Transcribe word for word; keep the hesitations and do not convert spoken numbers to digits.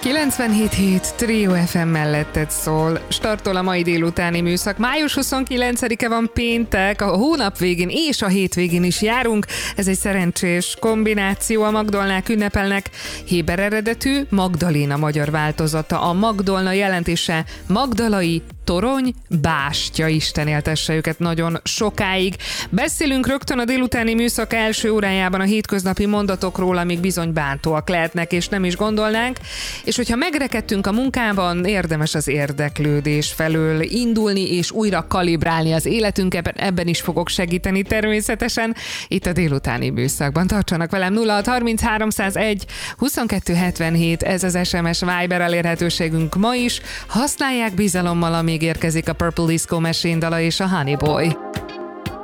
kilencvenhét hét Trio ef em melletted szól. Startol a mai délutáni műszak. május huszonkilencedike van, péntek, a hónap végén és a hétvégén is járunk. Ez egy szerencsés kombináció. A Magdolnák ünnepelnek héber eredetű, Magdaléna magyar változata. A Magdolna jelentése magdalai torony, bástya, Isten éltesse őket nagyon sokáig. Beszélünk rögtön a délutáni műszak első órájában a hétköznapi mondatokról, amik bizony bántóak lehetnek, és nem is gondolnánk. És hogyha megrekedtünk a munkában, érdemes az érdeklődés felől indulni, és újra kalibrálni az életünket. Ebben is fogok segíteni természetesen itt a délutáni műszakban. Tartsanak velem, nulla hat harminchárom nulla egy huszonkettő hetvenhét, ez az es em es Viber elérhetőségünk ma is. Használják bizalommal, amíg érkezik a Purple Disco Machine dala és a Honey Boy.